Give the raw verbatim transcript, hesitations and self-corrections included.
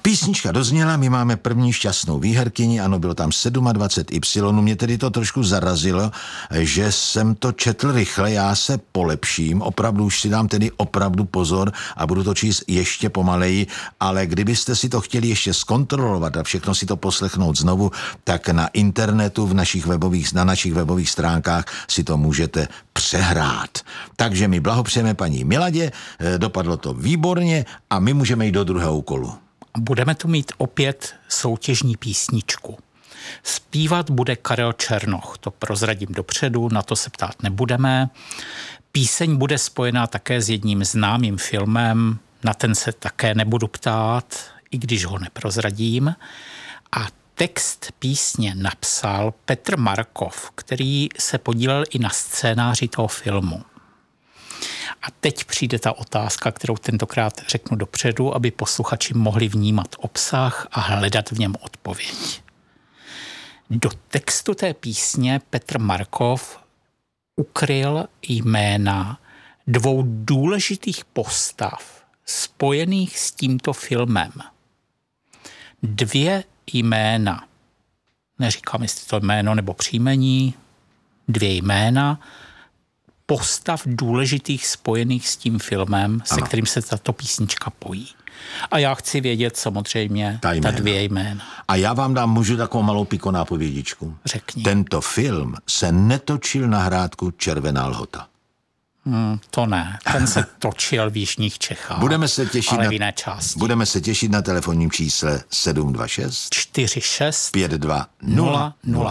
Písnička dozněla, my máme první šťastnou výherkyni, ano, bylo tam dvacet sedm Y, mě tedy to trošku zarazilo, že jsem to četl rychle, já se polepším, opravdu už si dám tedy opravdu pozor a budu to číst ještě pomaleji, ale kdybyste si to chtěli ještě zkontrolovat a všechno si to poslechnout znovu, tak na internetu, v našich webových, na našich webových stránkách si to můžete přehrát. Takže my blahopřejeme paní Miladě, dopadlo to výborně a my můžeme jít do druhého úkolu. Budeme tu mít opět soutěžní písničku. Zpívat bude Karel Černoch, to prozradím dopředu, na to se ptát nebudeme. Píseň bude spojená také s jedním známým filmem, na ten se také nebudu ptát, i když ho neprozradím. A text písně napsal Petr Markov, který se podílel i na scénáři toho filmu. A teď přijde ta otázka, kterou tentokrát řeknu dopředu, aby posluchači mohli vnímat obsah a hledat v něm odpověď. Do textu té písně Petr Markov ukryl jména dvou důležitých postav spojených s tímto filmem. Dvě jména, neříkám, jestli to jméno nebo příjmení, dvě jména postav důležitých spojených s tím filmem, ano, se kterým se tato písnička pojí. A já chci vědět samozřejmě ta, ta dvě jména. A já vám dám, můžu takovou malou piko nápovědičku. Řekni. Tento film se netočil na Hrádku Červená Lhota. Hmm, to ne. Ten se točil v jižních Čechách. Budeme se těšit ale na, v jiné části. Budeme se těšit na telefonním čísle sedm dva šest čtyři šest pět dva nula nula.